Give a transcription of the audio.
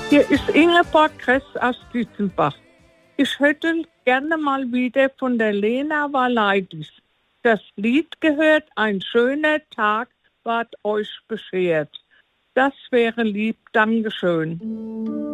Hier ist Ingeborg Kress aus Dietzenbach. Ich hätte gerne mal wieder von der Lena Valaidis das Lied gehört, ein schöner Tag ward euch beschert. Das wäre lieb, Dankeschön.